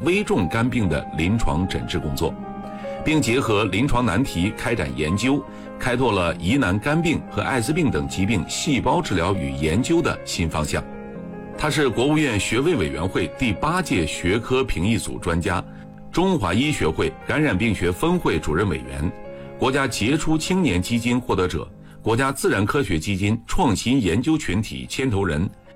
危重肝病的临床诊治工作，并结合临床难题开展研究，开拓了疑难肝病和艾滋病等疾病细胞治疗与研究的新方向。他是国务院学位委员会第8届学科评议组专家，中华医学会感染病学分会主任委员，国家杰出青年基金获得者，国家自然科学基金创新研究群体牵头人，